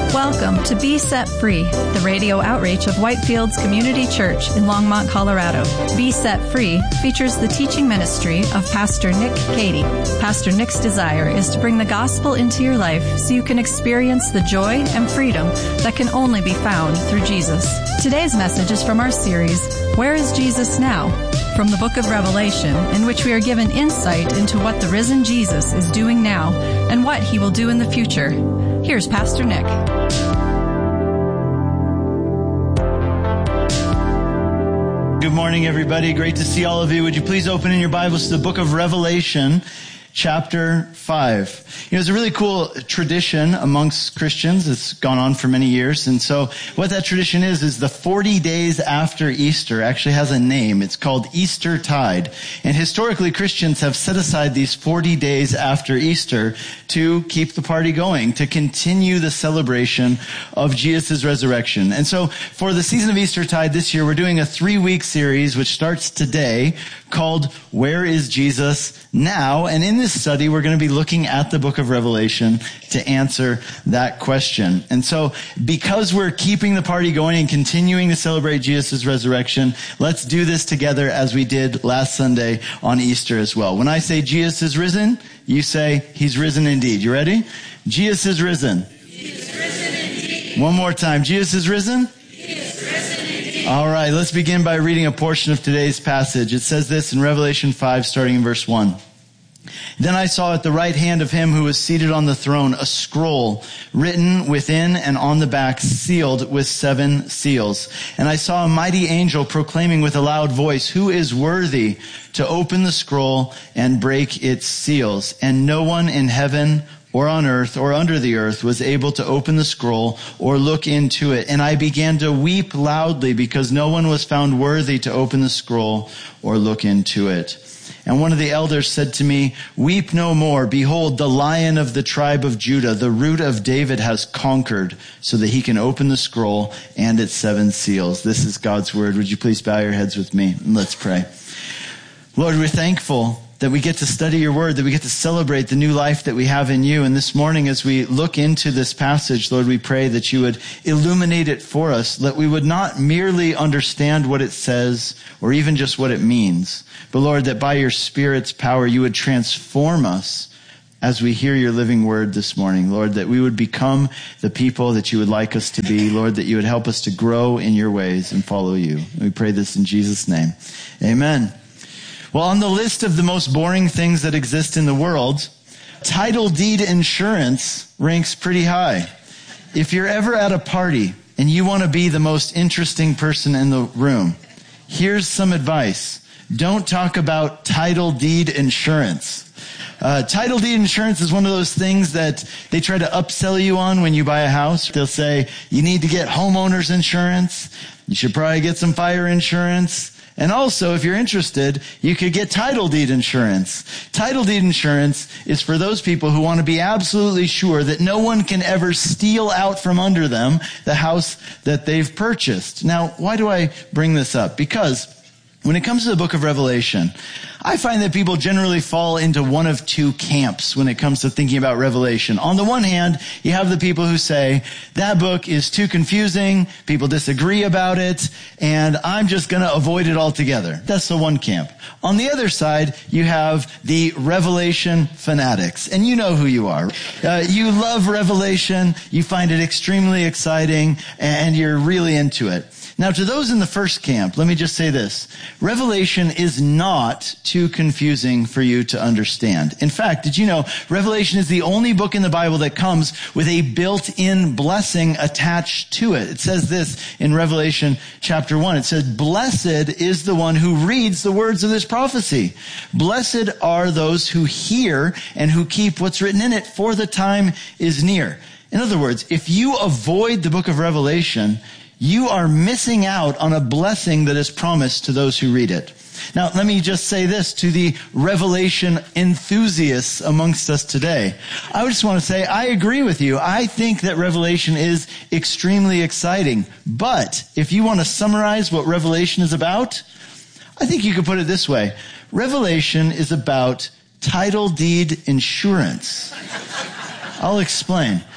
Welcome to Be Set Free, the radio outreach of Whitefields Community Church in Longmont, Colorado. Be Set Free features the teaching ministry of Pastor Nick Cady. Pastor Nick's desire is to bring the gospel into your life so you can experience the joy and freedom that can only be found through Jesus. Today's message is from our series, Where is Jesus Now? From the book of Revelation, in which we are given insight into what the risen Jesus is doing now and what he will do in the future. Here's Pastor Nick. Good morning, everybody. Great to see all of you. Would you please open in your Bibles to the book of Revelation, chapter 5. It's a really cool tradition amongst Christians. It's gone on for many years. And so what that tradition is the 40 days after Easter actually has a name. It's called Eastertide. And historically, Christians have set aside these 40 days after Easter to keep the party going, to continue the celebration of Jesus' resurrection. And so for the season of Eastertide this year, we're doing a 3-week series, which starts today, called Where is Jesus Now? And in this study, we're going to be looking at the book of Revelation to answer that question. And so because we're keeping the party going and continuing to celebrate Jesus' resurrection, let's do this together as we did last Sunday on Easter as well. When I say Jesus is risen, you say he's risen indeed. You ready? Jesus is risen. He is risen indeed. One more time. Jesus is risen. He is risen indeed. All right, let's begin by reading a portion of today's passage. It says this in Revelation 5, starting in verse 1. Then I saw at the right hand of him who was seated on the throne a scroll written within and on the back, sealed with 7 seals. And I saw a mighty angel proclaiming with a loud voice, "Who is worthy to open the scroll and break its seals?" And no one in heaven or on earth or under the earth was able to open the scroll or look into it. And I began to weep loudly because no one was found worthy to open the scroll or look into it. And one of the elders said to me, "Weep no more. Behold, the Lion of the tribe of Judah, the Root of David, has conquered so that he can open the scroll and its 7 seals." This is God's word. Would you please bow your heads with me and let's pray. Lord, we're thankful that we get to study your word, that we get to celebrate the new life that we have in you. And this morning, as we look into this passage, Lord, we pray that you would illuminate it for us, that we would not merely understand what it says or even just what it means, but Lord, that by your Spirit's power, you would transform us as we hear your living word this morning. Lord, that we would become the people that you would like us to be. Lord, that you would help us to grow in your ways and follow you. And we pray this in Jesus' name. Amen. Well, on the list of the most boring things that exist in the world, title deed insurance ranks pretty high. If you're ever at a party and you want to be the most interesting person in the room, here's some advice. Don't talk about title deed insurance. Title deed insurance is one of those things that they try to upsell you on when you buy a house. They'll say, you need to get homeowner's insurance. You should probably get some fire insurance. And also, if you're interested, you could get title deed insurance. Title deed insurance is for those people who want to be absolutely sure that no one can ever steal out from under them the house that they've purchased. Now, why do I bring this up? Because when it comes to the book of Revelation, I find that people generally fall into one of 2 camps when it comes to thinking about Revelation. On the one hand, you have the people who say, that book is too confusing, people disagree about it, and I'm just going to avoid it altogether. That's the one camp. On the other side, you have the Revelation fanatics, and you know who you are. You love Revelation, you find it extremely exciting, and you're really into it. Now, to those in the first camp, let me just say this. Revelation is not too confusing for you to understand. In fact, did you know Revelation is the only book in the Bible that comes with a built-in blessing attached to it? It says this in Revelation chapter 1. It says, "Blessed is the one who reads the words of this prophecy. Blessed are those who hear and who keep what's written in it, for the time is near." In other words, if you avoid the book of Revelation, you are missing out on a blessing that is promised to those who read it. Now, let me just say this to the Revelation enthusiasts amongst us today. I just want to say, I agree with you. I think that Revelation is extremely exciting. But if you want to summarize what Revelation is about, I think you could put it this way. Revelation is about title deed insurance. I'll explain.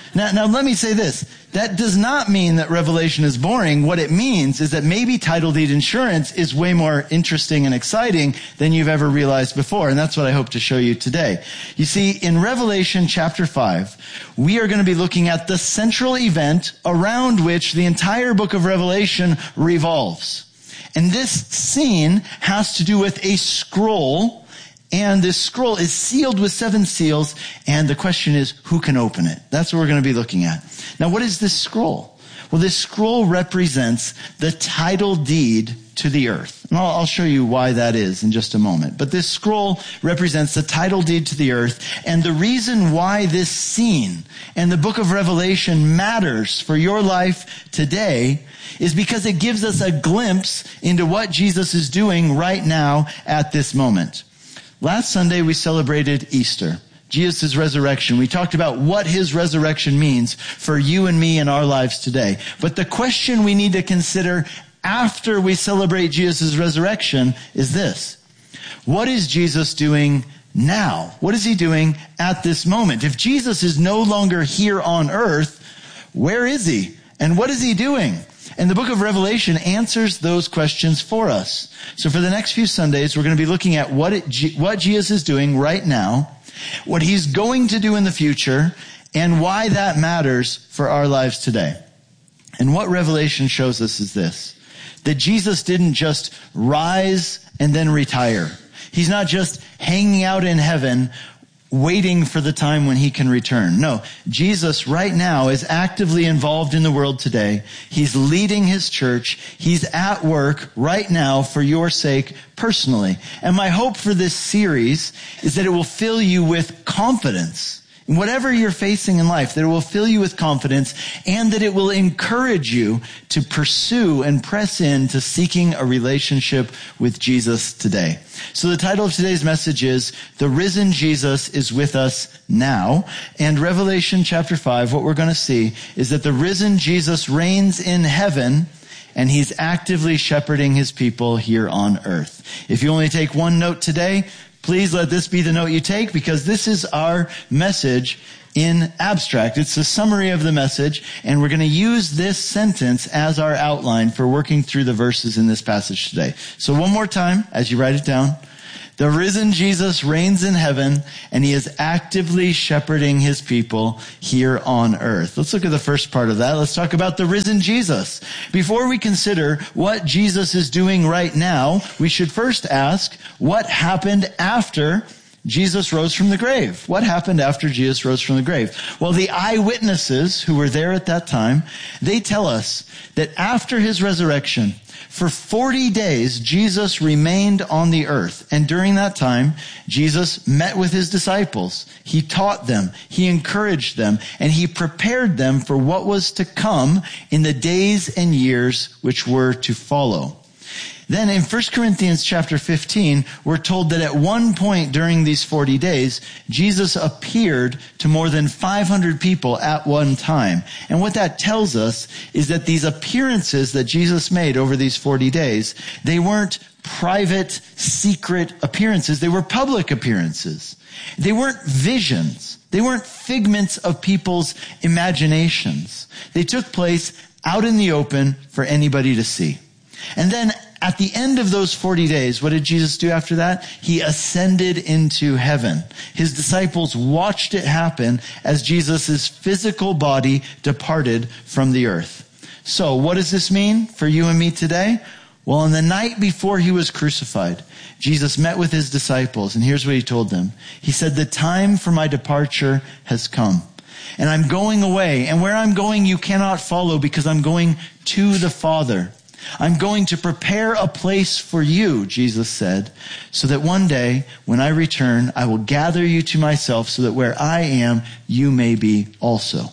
Now let me say this. That does not mean that Revelation is boring. What it means is that maybe title deed insurance is way more interesting and exciting than you've ever realized before. And that's what I hope to show you today. You see, in Revelation chapter 5, we are going to be looking at the central event around which the entire book of Revelation revolves. And this scene has to do with a scroll. And this scroll is sealed with 7 seals, and the question is, who can open it? That's what we're going to be looking at. Now, what is this scroll? Well, this scroll represents the title deed to the earth. And I'll show you why that is in just a moment. But this scroll represents the title deed to the earth, and the reason why this scene and the book of Revelation matters for your life today is because it gives us a glimpse into what Jesus is doing right now at this moment. Last Sunday, we celebrated Easter, Jesus' resurrection. We talked about what his resurrection means for you and me in our lives today. But the question we need to consider after we celebrate Jesus' resurrection is this. What is Jesus doing now? What is he doing at this moment? If Jesus is no longer here on earth, where is he? And what is he doing? And the book of Revelation answers those questions for us. So for the next few Sundays, we're going to be looking at what Jesus is doing right now, what he's going to do in the future, and why that matters for our lives today. And what Revelation shows us is this, that Jesus didn't just rise and then retire. He's not just hanging out in heaven waiting for the time when he can return. No, Jesus right now is actively involved in the world today. He's leading his church. He's at work right now for your sake personally. And my hope for this series is that it will fill you with confidence in whatever you're facing in life, that it will fill you with confidence and that it will encourage you to pursue and press into seeking a relationship with Jesus today. So the title of today's message is The Risen Jesus is With Us Now. And Revelation chapter 5, what we're going to see is that the risen Jesus reigns in heaven and he's actively shepherding his people here on earth. If you only take one note today, please let this be the note you take, because this is our message in abstract. It's a summary of the message, and we're going to use this sentence as our outline for working through the verses in this passage today. So one more time, as you write it down. The risen Jesus reigns in heaven, and he is actively shepherding his people here on earth. Let's look at the first part of that. Let's talk about the risen Jesus. Before we consider what Jesus is doing right now, we should first ask, what happened after Jesus rose from the grave? What happened after Jesus rose from the grave? Well, the eyewitnesses who were there at that time, they tell us that after his resurrection, for 40 days, Jesus remained on the earth. And during that time, Jesus met with his disciples. He taught them, he encouraged them, and he prepared them for what was to come in the days and years which were to follow. Then in 1 Corinthians chapter 15, we're told that at one point during these 40 days, Jesus appeared to more than 500 people at one time. And what that tells us is that these appearances that Jesus made over these 40 days, they weren't private, secret appearances. They were public appearances. They weren't visions. They weren't figments of people's imaginations. They took place out in the open for anybody to see. And then at the end of those 40 days, what did Jesus do after that? He ascended into heaven. His disciples watched it happen as Jesus' physical body departed from the earth. So what does this mean for you and me today? Well, on the night before he was crucified, Jesus met with his disciples, and here's what he told them. He said, "The time for my departure has come, and I'm going away, and where I'm going you cannot follow, because I'm going to the Father. I'm going to prepare a place for you," Jesus said, "so that one day when I return, I will gather you to myself, so that where I am, you may be also."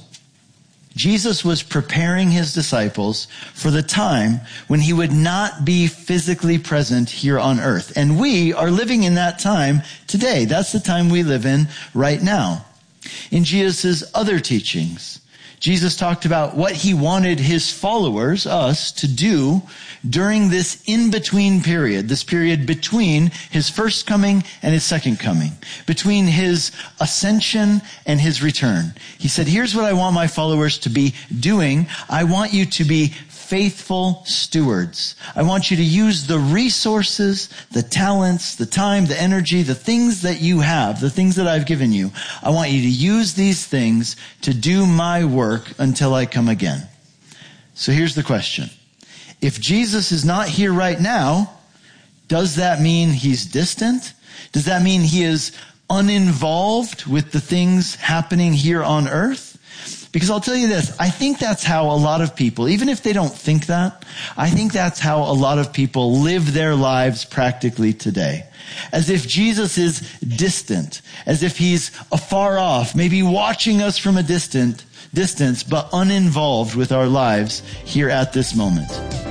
Jesus was preparing his disciples for the time when he would not be physically present here on earth. And we are living in that time today. That's the time we live in right now. In Jesus' other teachings, Jesus talked about what he wanted his followers, us, to do during this in-between period, this period between his first coming and his second coming, between his ascension and his return. He said, here's what I want my followers to be doing. I want you to be faithful stewards. I want you to use the resources, the talents, the time, the energy, the things that you have, the things that I've given you. I want you to use these things to do my work until I come again. So here's the question. If Jesus is not here right now, does that mean he's distant? Does that mean he is uninvolved with the things happening here on earth? Because I'll tell you this, I think that's how a lot of people, even if they don't think that, I think that's how a lot of people live their lives practically today. As if Jesus is distant, as if he's afar off, maybe watching us from a distance, but uninvolved with our lives here at this moment.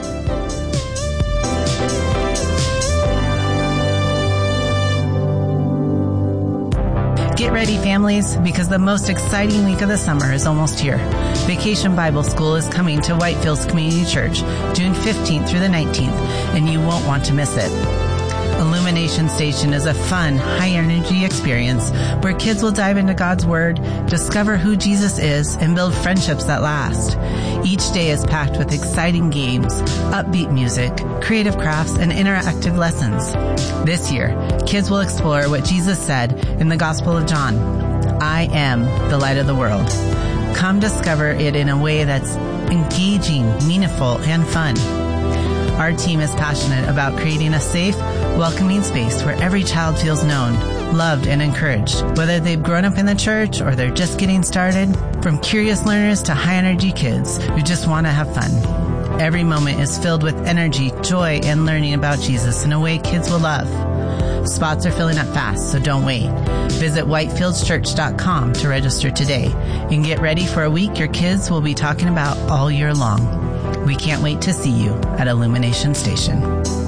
Get ready, families, because the most exciting week of the summer is almost here. Vacation Bible School is coming to Whitefields Community Church June 15th through the 19th, and you won't want to miss it. Illumination Station is a fun, high-energy experience where kids will dive into God's Word, discover who Jesus is, and build friendships that last. Each day is packed with exciting games, upbeat music, creative crafts, and interactive lessons. This year, kids will explore what Jesus said in the Gospel of John, I am the light of the world. Come discover it in a way that's engaging, meaningful, and fun. Our team is passionate about creating a safe, welcoming space where every child feels known, loved, and encouraged. Whether they've grown up in the church or they're just getting started, from curious learners to high-energy kids who just want to have fun. Every moment is filled with energy, joy, and learning about Jesus in a way kids will love. Spots are filling up fast, so don't wait. Visit whitefieldschurch.com to register today and get ready for a week your kids will be talking about all year long. We can't wait to see you at Illumination Station.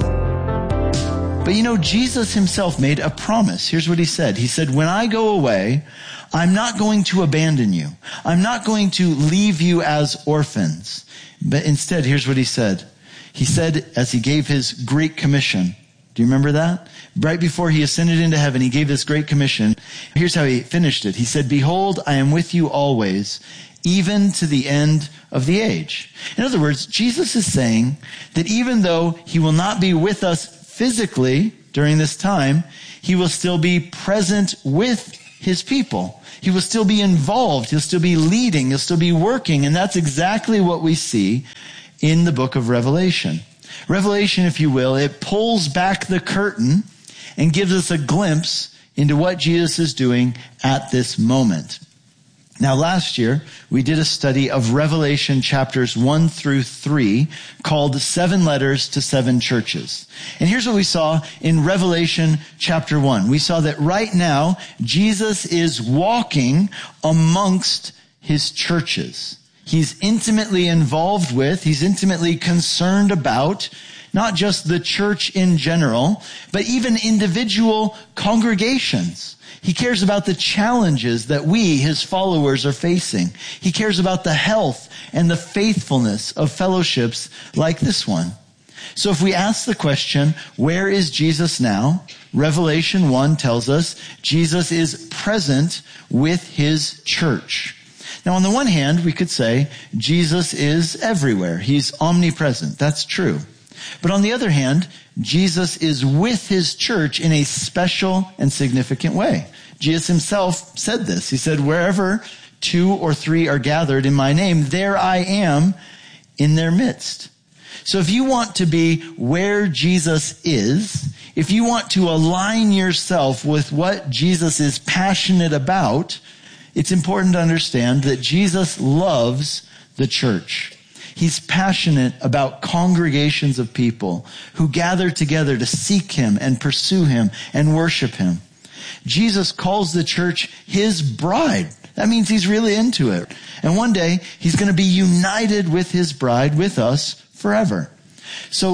But you know, Jesus himself made a promise. Here's what he said. He said, when I go away, I'm not going to abandon you. I'm not going to leave you as orphans. But instead, here's what he said. He said, as he gave his Great Commission, do you remember that? Right before he ascended into heaven, he gave this Great Commission. Here's how he finished it. He said, behold, I am with you always, even to the end of the age. In other words, Jesus is saying that even though he will not be with us physically during this time, he will still be present with his people. He will still be involved. He'll still be leading. He'll still be working. And that's exactly what we see in the book of Revelation. Revelation, if you will, it pulls back the curtain and gives us a glimpse into what Jesus is doing at this moment. Now, last year, we did a study of Revelation chapters 1 through 3 called 7 Letters to 7 Churches. And here's what we saw in Revelation chapter 1. We saw that right now, Jesus is walking amongst his churches. He's intimately involved with, he's intimately concerned about, not just the church in general, but even individual congregations. He cares about the challenges that we, his followers, are facing. He cares about the health and the faithfulness of fellowships like this one. So if we ask the question, where is Jesus now? Revelation 1 tells us Jesus is present with his church. Now, on the one hand, we could say Jesus is everywhere. He's omnipresent. That's true. But on the other hand, Jesus is with his church in a special and significant way. Jesus himself said this. He said, wherever 2 or 3 are gathered in my name, there I am in their midst. So if you want to be where Jesus is, if you want to align yourself with what Jesus is passionate about, it's important to understand that Jesus loves the church. He's passionate about congregations of people who gather together to seek him and pursue him and worship him. Jesus calls the church his bride. That means he's really into it. And one day, he's going to be united with his bride, with us, forever. So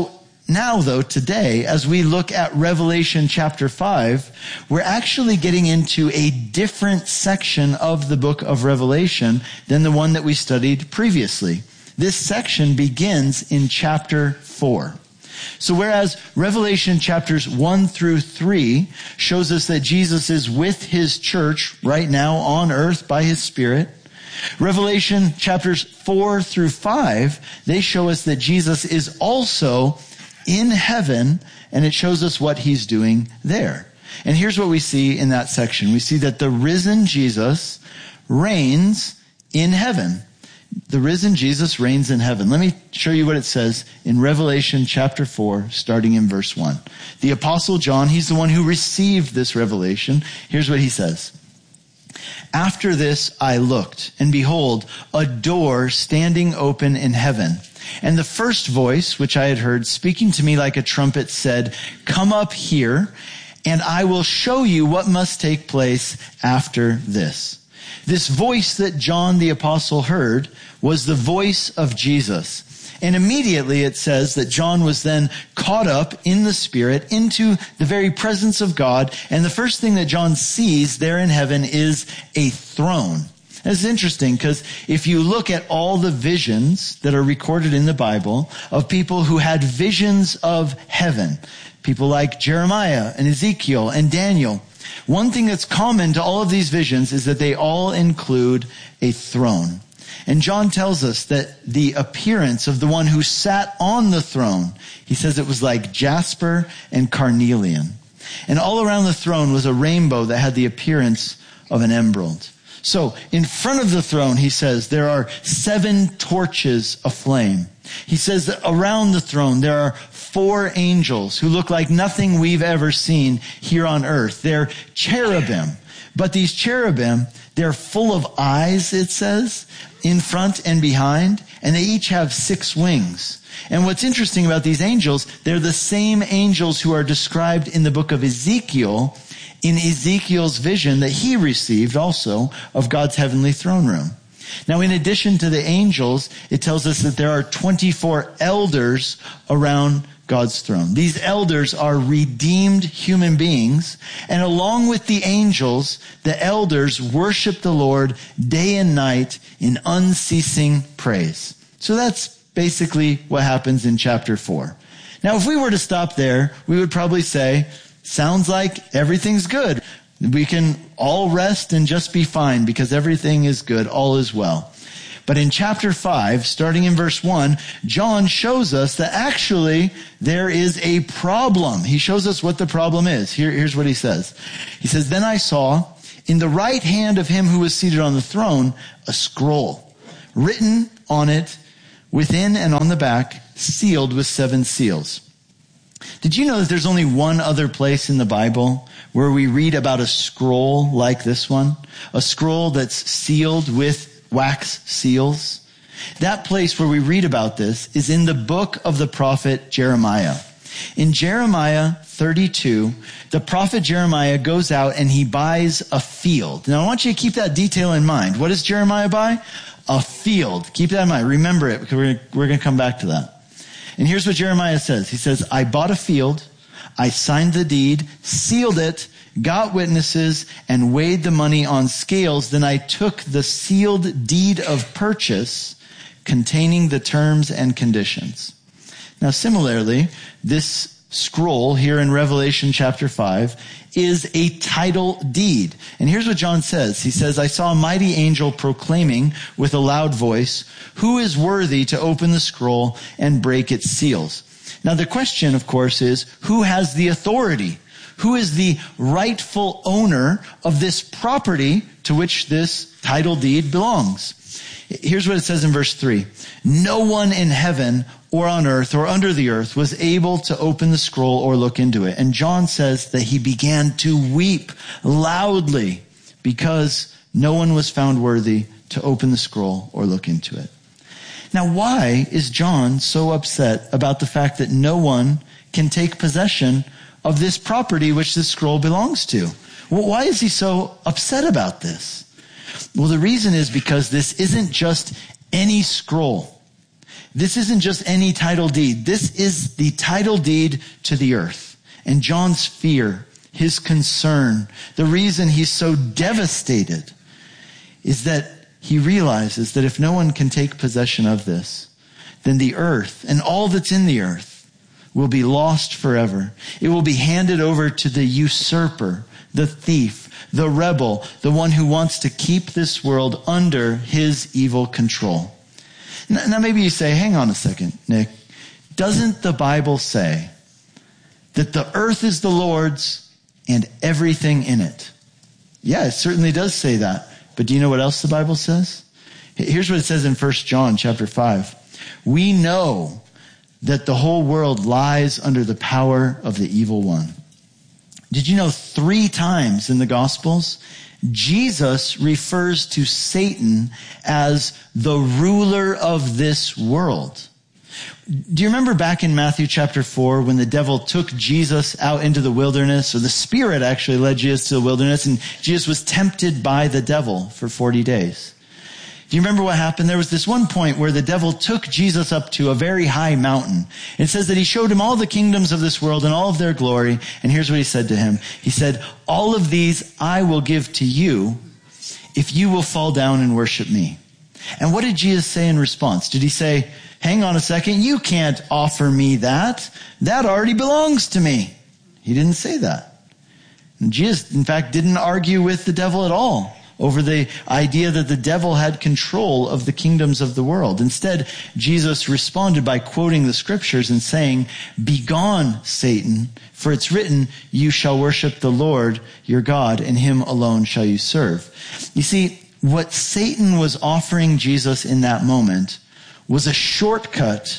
Now, though, today, as we look at Revelation chapter 5, we're actually getting into a different section of the book of Revelation than the one that we studied previously. This section begins in chapter 4. So whereas Revelation chapters 1 through 3 shows us that Jesus is with his church right now on earth by his Spirit, Revelation chapters 4 through 5, they show us that Jesus is also in heaven, and it shows us what he's doing there. And here's what we see in that section. We see that the risen Jesus reigns in heaven. The risen Jesus reigns in heaven. Let me show you what it says in Revelation chapter 4, starting in verse 1. The Apostle John, he's the one who received this revelation. Here's what he says. After this I looked, and behold, a door standing open in heaven. And the first voice, which I had heard, speaking to me like a trumpet, said, "Come up here, and I will show you what must take place after this." This voice that John the Apostle heard was the voice of Jesus. And immediately it says that John was then caught up in the Spirit into the very presence of God. And the first thing that John sees there in heaven is a throne. It's interesting because if you look at all the visions that are recorded in the Bible of people who had visions of heaven, people like Jeremiah and Ezekiel and Daniel, one thing that's common to all of these visions is that they all include a throne. And John tells us that the appearance of the one who sat on the throne, he says it was like jasper and carnelian. And all around the throne was a rainbow that had the appearance of an emerald. So in front of the throne, he says, there are 7 torches aflame. He says that around the throne, there are 4 angels who look like nothing we've ever seen here on earth. They're cherubim. But these cherubim, they're full of eyes, it says, in front and behind, and they each have 6 wings. And what's interesting about these angels, they're the same angels who are described in the book of Ezekiel, in Ezekiel's vision that he received also of God's heavenly throne room. Now, in addition to the angels, it tells us that there are 24 elders around God's throne. These elders are redeemed human beings, and along with the angels, the elders worship the Lord day and night in unceasing praise. So that's basically what happens in chapter 4. Now, if we were to stop there, we would probably say, sounds like everything's good. We can all rest and just be fine because everything is good, all is well. But in chapter 5, starting in verse 1, John shows us that actually there is a problem. He shows us what the problem is. Here's what he says. He says, "Then I saw in the right hand of him who was seated on the throne a scroll, written on it within and on the back, sealed with 7 seals." Did you know that there's only one other place in the Bible where we read about a scroll like this one? A scroll that's sealed with wax seals? That place where we read about this is in the book of the prophet Jeremiah. In Jeremiah 32, the prophet Jeremiah goes out and he buys a field. Now I want you to keep that detail in mind. What does Jeremiah buy? A field. Keep that in mind. Remember it because we're going to come back to that. And here's what Jeremiah says. He says, "I bought a field, I signed the deed, sealed it, got witnesses, and weighed the money on scales. Then I took the sealed deed of purchase containing the terms and conditions." Now similarly, this scroll here in Revelation chapter 5 is a title deed. And here's what John says. He says, "I saw a mighty angel proclaiming with a loud voice, 'Who is worthy to open the scroll and break its seals?'" Now the question, of course, is who has the authority? Who is the rightful owner of this property to which this title deed belongs? Here's what it says in verse 3. "No one in heaven or on earth or under the earth was able to open the scroll or look into it." And John says that he began to weep loudly because no one was found worthy to open the scroll or look into it. Now, why is John so upset about the fact that no one can take possession of this property which this scroll belongs to? Well, why is he so upset about this? Well, the reason is because this isn't just any scroll. This isn't just any title deed. This is the title deed to the earth. And John's fear, his concern, the reason he's so devastated is that he realizes that if no one can take possession of this, then the earth and all that's in the earth will be lost forever. It will be handed over to the usurper, the thief, the rebel, the one who wants to keep this world under his evil control. Now maybe you say, hang on a second, Nick. Doesn't the Bible say that the earth is the Lord's and everything in it? Yeah, it certainly does say that. But do you know what else the Bible says? Here's what it says in 1 John chapter 5. We know that the whole world lies under the power of the evil one. Did you know 3 times in the Gospels, Jesus refers to Satan as the ruler of this world? Do you remember back in Matthew chapter 4 when the devil took Jesus out into the wilderness, or the Spirit actually led Jesus to the wilderness, and Jesus was tempted by the devil for 40 days? Do you remember what happened? There was this one point where the devil took Jesus up to a very high mountain. It says that he showed him all the kingdoms of this world and all of their glory. And here's what he said to him. He said, all of these I will give to you if you will fall down and worship me. And what did Jesus say in response? Did he say, hang on a second, you can't offer me that. That already belongs to me. He didn't say that. And Jesus, in fact, didn't argue with the devil at all over the idea that the devil had control of the kingdoms of the world. Instead, Jesus responded by quoting the scriptures and saying, "Begone, Satan, for it's written, you shall worship the Lord your God, and him alone shall you serve." You see, what Satan was offering Jesus in that moment was a shortcut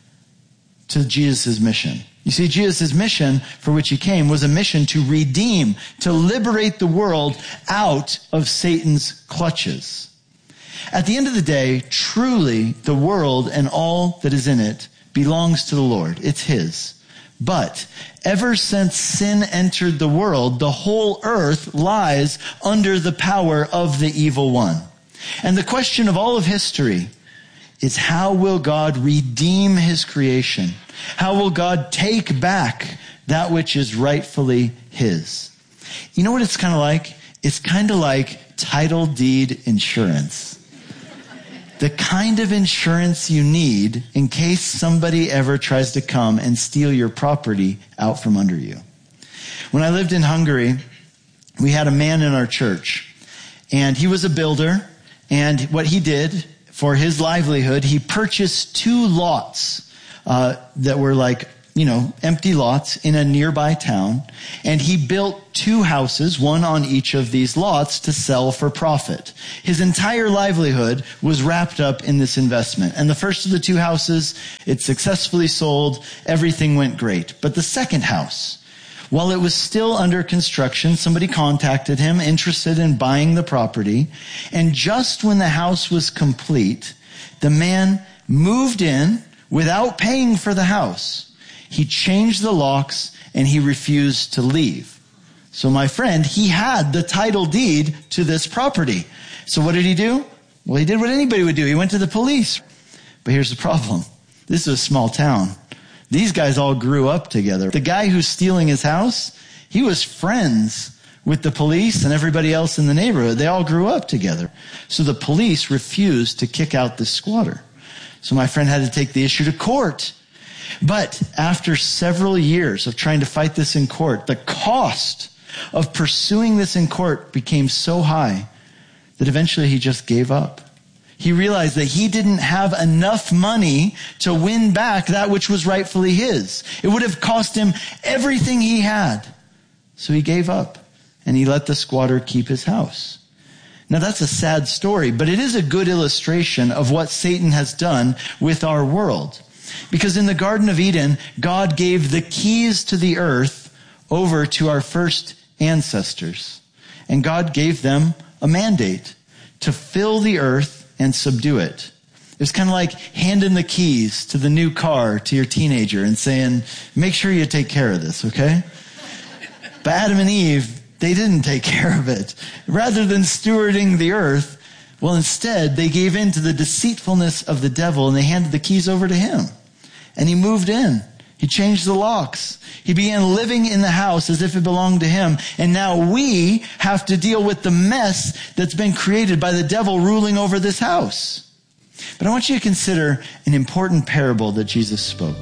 to Jesus' mission. You see, Jesus' mission for which he came was a mission to redeem, to liberate the world out of Satan's clutches. At the end of the day, truly, the world and all that is in it belongs to the Lord. It's his. But ever since sin entered the world, the whole earth lies under the power of the evil one. And the question of all of history is, how will God redeem his creation? How will God take back that which is rightfully his? You know what it's kind of like? It's kind of like title deed insurance. The kind of insurance you need in case somebody ever tries to come and steal your property out from under you. When I lived in Hungary, we had a man in our church, and he was a builder, and what he did for his livelihood, he purchased 2 lots that were like, empty lots in a nearby town. And he built 2 houses, one on each of these lots, to sell for profit. His entire livelihood was wrapped up in this investment. And the first of the 2 houses, it successfully sold. Everything went great. But the second house, while it was still under construction, somebody contacted him interested in buying the property. And just when the house was complete, the man moved in without paying for the house. He changed the locks and he refused to leave. So my friend, he had the title deed to this property. So what did he do? Well, he did what anybody would do. He went to the police. But here's the problem. This is a small town. These guys all grew up together. The guy who's stealing his house, he was friends with the police and everybody else in the neighborhood. They all grew up together. So the police refused to kick out the squatter. So my friend had to take the issue to court. But after several years of trying to fight this in court, the cost of pursuing this in court became so high that eventually he just gave up. He realized that he didn't have enough money to win back that which was rightfully his. It would have cost him everything he had. So he gave up and he let the squatter keep his house. Now that's a sad story, but it is a good illustration of what Satan has done with our world. Because in the Garden of Eden, God gave the keys to the earth over to our first ancestors. And God gave them a mandate to fill the earth and subdue it. It was kind of like handing the keys to the new car to your teenager and saying, make sure you take care of this, okay? But Adam and Eve, they didn't take care of it. Rather than stewarding the earth, Well, instead, they gave in to the deceitfulness of the devil, and they handed the keys over to him. And he moved in. He changed the locks. He began living in the house as if it belonged to him. And now we have to deal with the mess that's been created by the devil ruling over this house. But I want you to consider an important parable that Jesus spoke.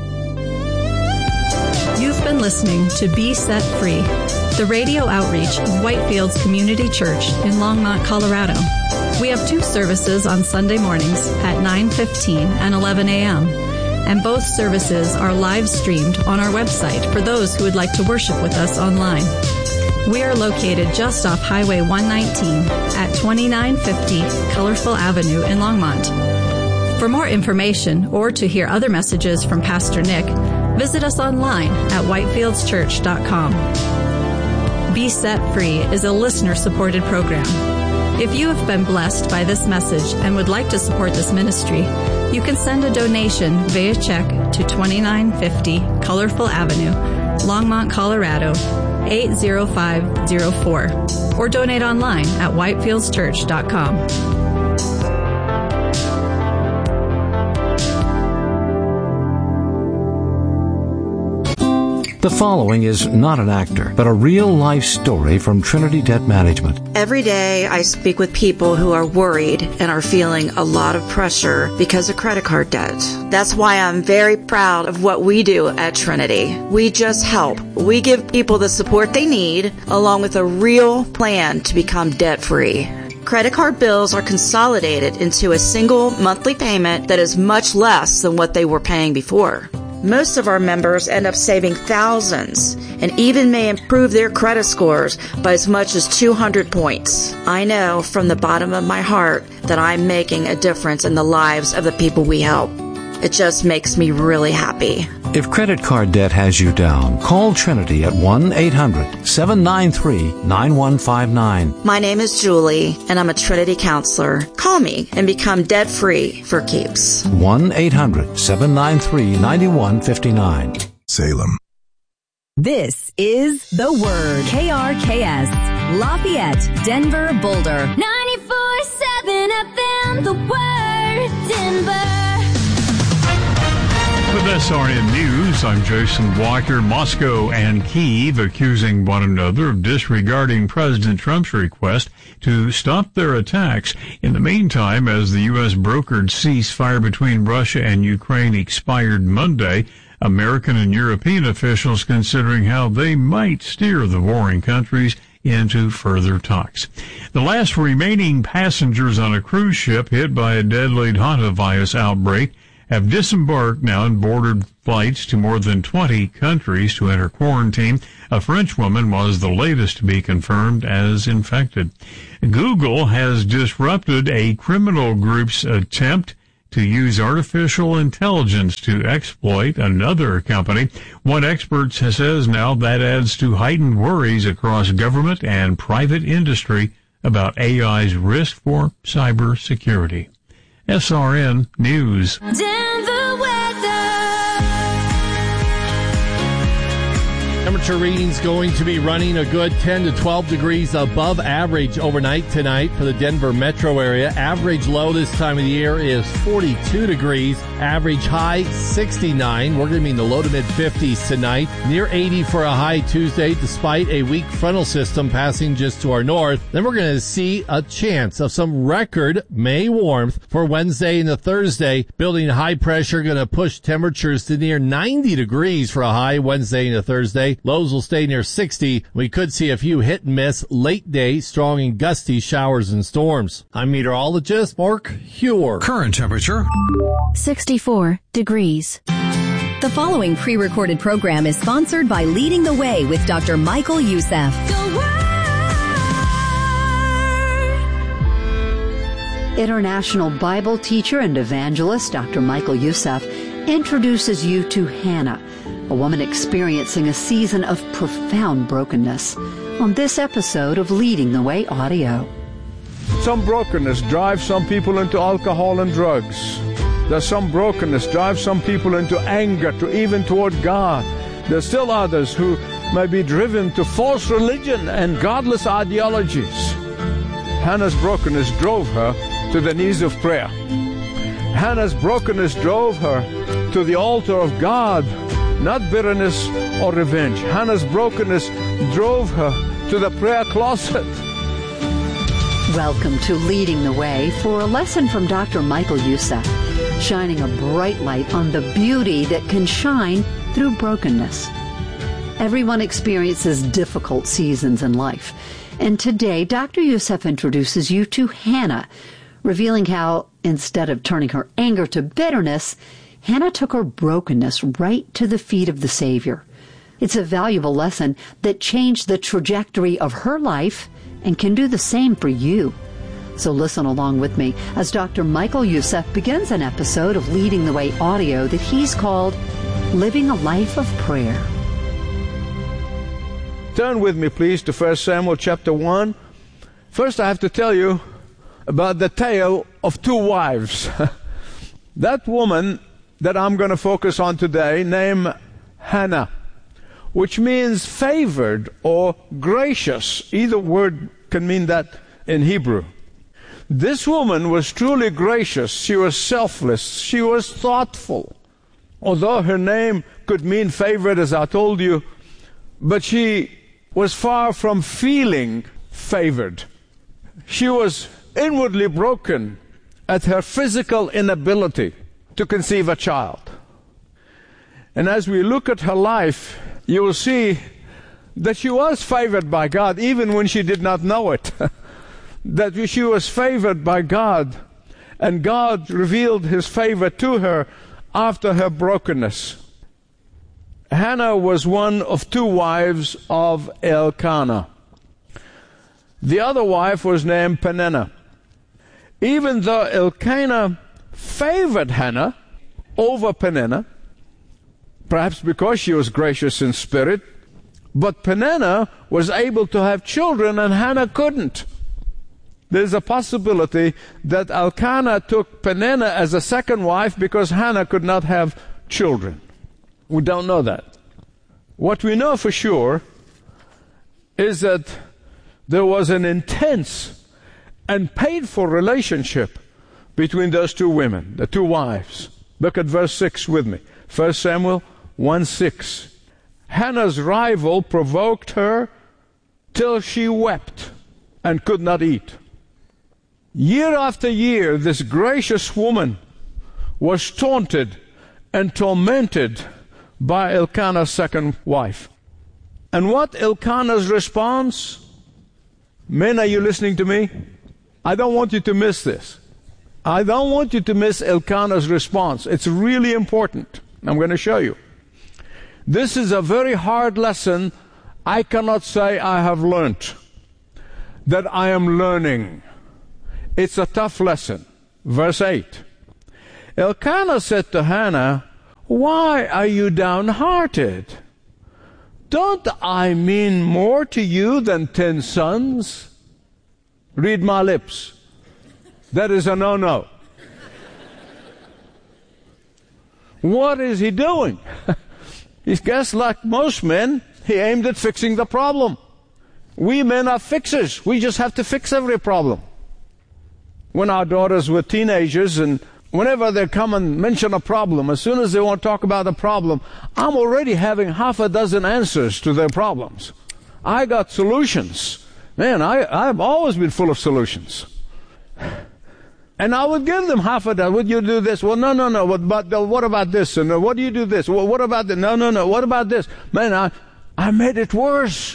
You've been listening to Be Set Free, the radio outreach of Whitefields Community Church in Longmont, Colorado. We have 2 services on Sunday mornings at 9:15 and 11 a.m., and both services are live streamed on our website for those who would like to worship with us online. We are located just off Highway 119 at 2950 Colorful Avenue in Longmont. For more information or to hear other messages from Pastor Nick, visit us online at whitefieldschurch.com. Be Set Free is a listener-supported program. If you have been blessed by this message and would like to support this ministry, you can send a donation via check to 2950 Colorful Avenue, Longmont, Colorado, 80504, or donate online at whitefieldschurch.com. The following is not an actor, but a real-life story from Trinity Debt Management. Every day I speak with people who are worried and are feeling a lot of pressure because of credit card debt. That's why I'm very proud of what we do at Trinity. We just help. We give people the support they need, along with a real plan to become debt-free. Credit card bills are consolidated into a single monthly payment that is much less than what they were paying before. Most of our members end up saving thousands and even may improve their credit scores by as much as 200 points. I know from the bottom of my heart that I'm making a difference in the lives of the people we help. It just makes me really happy. If credit card debt has you down, call Trinity at 1-800-793-9159. My name is Julie, and I'm a Trinity counselor. Call me and become debt-free for keeps. 1-800-793-9159. Salem. This is The Word. KRKS. Lafayette, Denver, Boulder. 94.7 FM. The Word, Denver. With SRN News, I'm Jason Walker. Moscow and Kyiv accusing one another of disregarding President Trump's request to stop their attacks. In the meantime, as the U.S. brokered ceasefire between Russia and Ukraine expired Monday, American and European officials considering how they might steer the warring countries into further talks. The last remaining passengers on a cruise ship hit by a deadly hantavirus outbreak have disembarked now and boarded flights to more than 20 countries to enter quarantine. A French woman was the latest to be confirmed as infected. Google has disrupted a criminal group's attempt to use artificial intelligence to exploit another company. One expert says now that adds to heightened worries across government and private industry about AI's risk for cybersecurity. SRN News. Denver weather. Temperature readings going to be running a good 10 to 12 degrees above average overnight tonight for the Denver metro area. Average low this time of the year is 42 degrees. Average high 69. We're going to be in the low to mid 50s tonight. Near 80 for a high Tuesday despite a weak frontal system passing just to our north. Then we're going to see a chance of some record May warmth for Wednesday and the Thursday. Building high pressure going to push temperatures to near 90 degrees for a high Wednesday and the Thursday. Lows will stay near 60. We could see a few hit and miss late day, strong and gusty showers and storms. I'm meteorologist Mark Huer. Current temperature 64 degrees. The following pre-recorded program is sponsored by Leading the Way with Dr. Michael Youssef. The Word. International Bible teacher and evangelist Dr. Michael Youssef introduces you to Hannah, a woman experiencing a season of profound brokenness, on this episode of Leading the Way Audio. Some brokenness drives some people into alcohol and drugs. There's some brokenness drives some people into anger, to even toward God. There's still others who may be driven to false religion and godless ideologies. Hannah's brokenness drove her to the knees of prayer. Hannah's brokenness drove her to the altar of God, not bitterness or revenge. Hannah's brokenness drove her to the prayer closet. Welcome to Leading the Way for a lesson from Dr. Michael Youssef, shining a bright light on the beauty that can shine through brokenness. Everyone experiences difficult seasons in life, and today Dr. Youssef introduces you to Hannah, revealing how, instead of turning her anger to bitterness, Hannah took her brokenness right to the feet of the Savior. It's a valuable lesson that changed the trajectory of her life and can do the same for you. So listen along with me as Dr. Michael Youssef begins an episode of Leading the Way audio that he's called Living a Life of Prayer. Turn with me, please, to 1 Samuel chapter 1. First, I have to tell you about the tale of two wives. That woman that I'm going to focus on today, named Hannah, which means favored or gracious. Either word can mean that in Hebrew. This woman was truly gracious. She was selfless. She was thoughtful. Although her name could mean favored, as I told you, but she was far from feeling favored. She was inwardly broken at her physical inability to conceive a child. And as we look at her life, you will see that she was favored by God even when she did not know it. That she was favored by God, and God revealed His favor to her after her brokenness. Hannah was one of two wives of Elkanah. The other wife was named Peninnah. Even though Elkanah favored Hannah over Peninnah, perhaps because she was gracious in spirit, but Peninnah was able to have children and Hannah couldn't. There's a possibility that Elkanah took Peninnah as a second wife because Hannah could not have children. We don't know that. What we know for sure is that there was an intense and painful relationship between those two women, the two wives. Look at verse 6 with me. 1 Samuel 1:6. Hannah's rival provoked her till she wept and could not eat. Year after year, this gracious woman was taunted and tormented by Elkanah's second wife. And what Elkanah's response? Men, are you listening to me? I don't want you to miss this. I don't want you to miss Elkanah's response. It's really important. I'm going to show you. This is a very hard lesson. I cannot say I have learned, that I am learning. It's a tough lesson. Verse 8. Elkanah said to Hannah, "Why are you downhearted? Don't I mean more to you than 10 sons? Read my lips. That is a no-no. What is he doing? He guessed, like most men, he aimed at fixing the problem. We men are fixers. We just have to fix every problem. When our daughters were teenagers, and whenever they come and mention a problem, as soon as they want to talk about a problem, I'm already having half a dozen answers to their problems. I got solutions. Man, I've always been full of solutions. And I would give them half a dozen. Would you do this? Well, no. What about this? And what do you do this? Well, what about this? No. What about this? Man, I made it worse.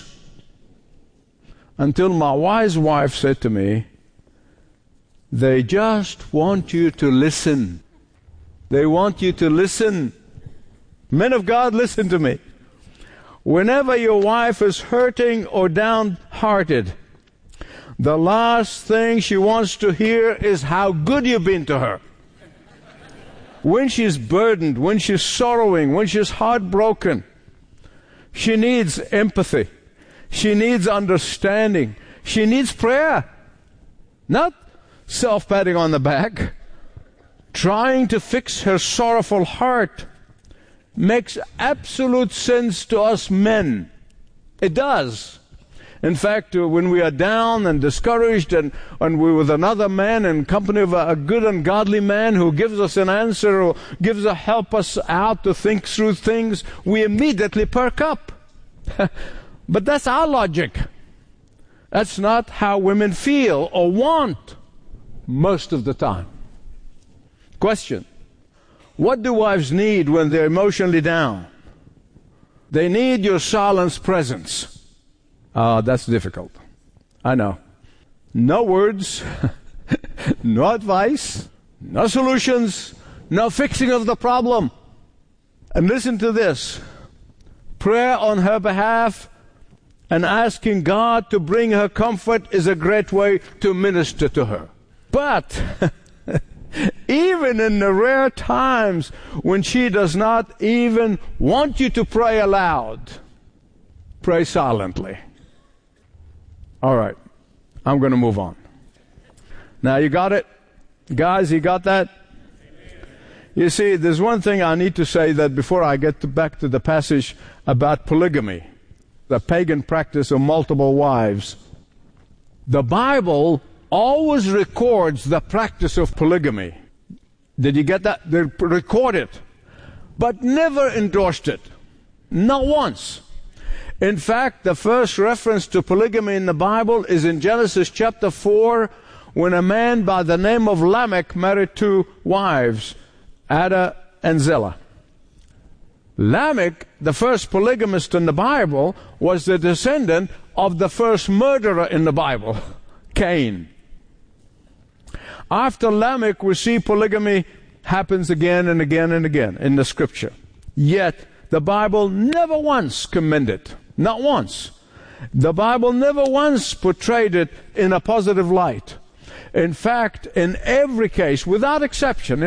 Until my wise wife said to me, they just want you to listen. They want you to listen. Men of God, listen to me. Whenever your wife is hurting or downhearted, the last thing she wants to hear is how good you've been to her. When she's burdened, when she's sorrowing, when she's heartbroken, she needs empathy. She needs understanding. She needs prayer. Not self-patting on the back. Trying to fix her sorrowful heart makes absolute sense to us men. It does. In fact, when we are down and discouraged and we're with another man in company of a good and godly man who gives us an answer or help us out to think through things, we immediately perk up. But that's our logic. That's not how women feel or want most of the time. Question: what do wives need when they're emotionally down? They need your silent presence. That's difficult. I know. No words, no advice, no solutions, no fixing of the problem. And listen to this. Prayer on her behalf and asking God to bring her comfort is a great way to minister to her. But even in the rare times when she does not even want you to pray aloud, pray silently. All right, I'm going to move on. Now, you got it? Guys, you got that? You see, there's one thing I need to say that before I get back to the passage about polygamy, the pagan practice of multiple wives. The Bible always records the practice of polygamy. Did you get that? They record it, but never endorsed it. Not once. In fact, the first reference to polygamy in the Bible is in Genesis chapter 4, when a man by the name of Lamech married two wives, Ada and Zillah. Lamech, the first polygamist in the Bible, was the descendant of the first murderer in the Bible, Cain. After Lamech, we see polygamy happens again and again and again in the Scripture. Yet, the Bible never once commended it. Not once. The Bible never once portrayed it in a positive light. In fact, in every case, without exception,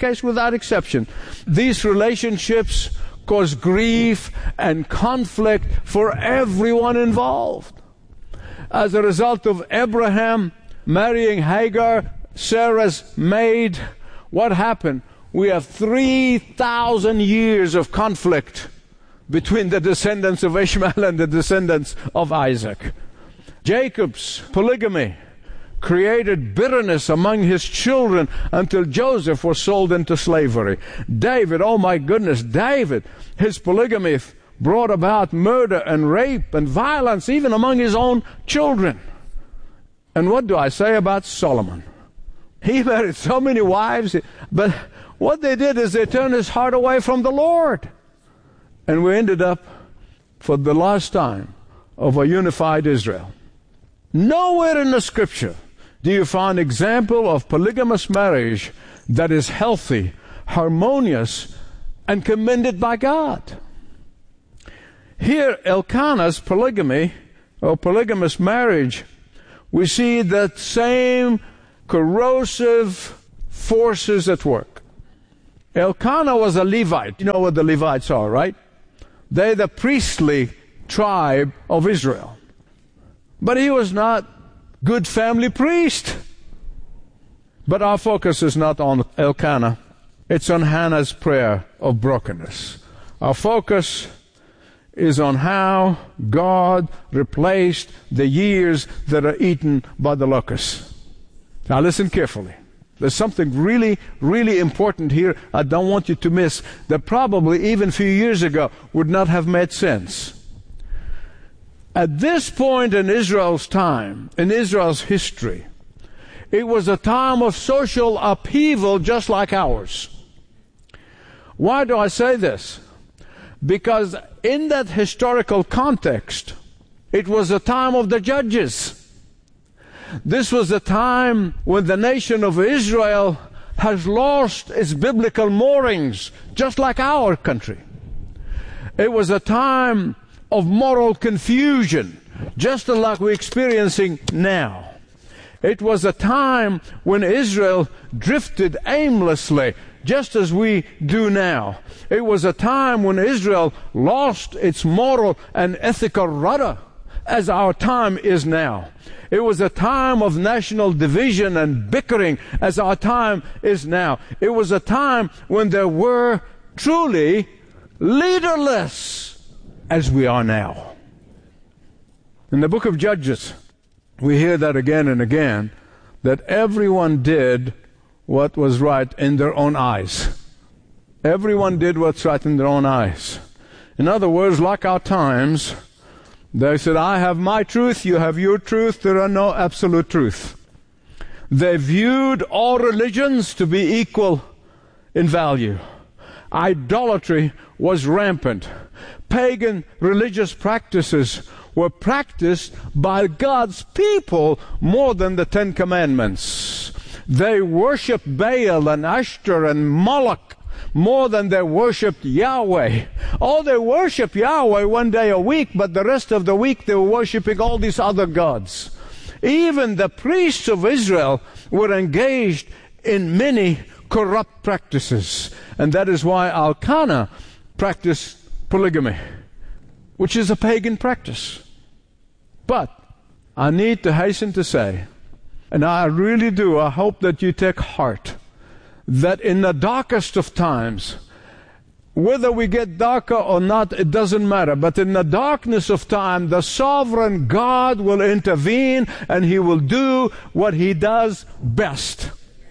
these relationships cause grief and conflict for everyone involved. As a result of Abraham marrying Hagar, Sarah's maid, what happened? We have 3,000 years of conflict between the descendants of Ishmael and the descendants of Isaac. Jacob's polygamy created bitterness among his children until Joseph was sold into slavery. David, oh my goodness, David, his polygamy brought about murder and rape and violence even among his own children. And what do I say about Solomon? He married so many wives, but what they did is they turned his heart away from the Lord. And we ended up, for the last time, of a unified Israel. Nowhere in the Scripture do you find example of polygamous marriage that is healthy, harmonious, and commended by God. Here, Elkanah's polygamy, or polygamous marriage, we see that same corrosive forces at work. Elkanah was a Levite. You know what the Levites are, right? They're the priestly tribe of Israel. But he was not good family priest. But our focus is not on Elkanah. It's on Hannah's prayer of brokenness. Our focus is on how God replaced the years that are eaten by the locusts. Now listen carefully. There's something really, really important here I don't want you to miss that probably even a few years ago would not have made sense. At this point in Israel's time, in Israel's history, it was a time of social upheaval just like ours. Why do I say this? Because in that historical context, it was a time of the judges. This was a time when the nation of Israel has lost its biblical moorings, just like our country. It was a time of moral confusion, just like we're experiencing now. It was a time when Israel drifted aimlessly, just as we do now. It was a time when Israel lost its moral and ethical rudder, as our time is now. It was a time of national division and bickering, as our time is now. It was a time when there were truly leaderless, as we are now. In the book of Judges, we hear that again and again, that everyone did what was right in their own eyes. Everyone did what's right in their own eyes. In other words, like our times, they said, I have my truth, you have your truth, there are no absolute truth. They viewed all religions to be equal in value. Idolatry was rampant. Pagan religious practices were practiced by God's people more than the Ten Commandments. They worshipped Baal and Ashtar and Moloch more than they worshipped Yahweh. Oh, they worshipped Yahweh one day a week, but the rest of the week they were worshiping all these other gods. Even the priests of Israel were engaged in many corrupt practices. And that is why Elkanah practiced polygamy, which is a pagan practice. But I need to hasten to say, and I really do, I hope that you take heart, that in the darkest of times, whether we get darker or not, it doesn't matter. But in the darkness of time, the sovereign God will intervene and He will do what He does best.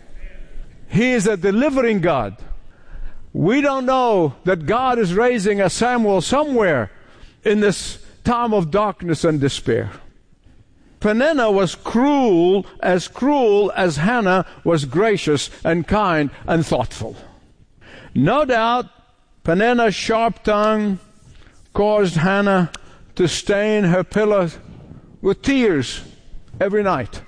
He is a delivering God. We don't know that God is raising a Samuel somewhere in this time of darkness and despair. Peninnah was cruel as Hannah was gracious and kind and thoughtful. No doubt, Peninnah's sharp tongue caused Hannah to stain her pillow with tears every night.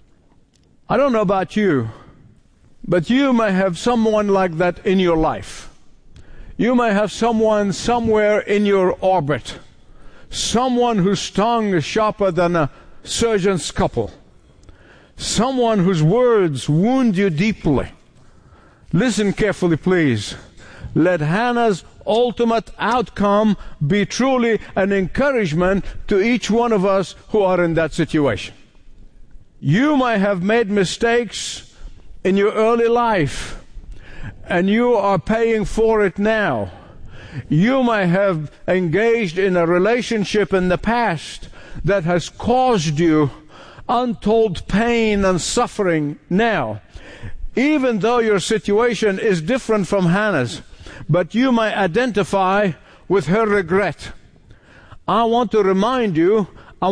I don't know about you, but you may have someone like that in your life. You may have someone somewhere in your orbit. Someone whose tongue is sharper than a surgeon's scalpel. Someone whose words wound you deeply. Listen carefully, please. Let Hannah's ultimate outcome be truly an encouragement to each one of us who are in that situation. You may have made mistakes in your early life, and you are paying for it now. You may have engaged in a relationship in the past that has caused you untold pain and suffering now. Even though your situation is different from Hannah's, but you may identify with her regret. I want to remind you, I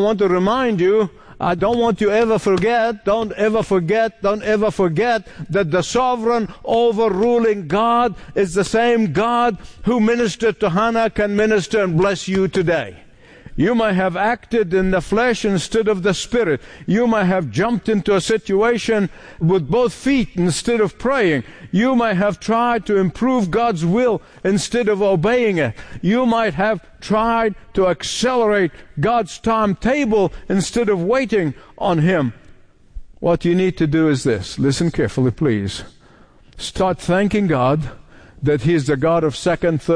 don't want you ever forget, don't ever forget that the sovereign, overruling God is the same God who ministered to Hannah can minister and bless you today. You may have acted in the flesh instead of the spirit. You may have jumped into a situation with both feet instead of praying. You may have tried to improve God's will instead of obeying it. You might have tried to accelerate God's timetable instead of waiting on Him. What you need to do is this. Listen carefully, please. Start thanking God that He is the God of second, third,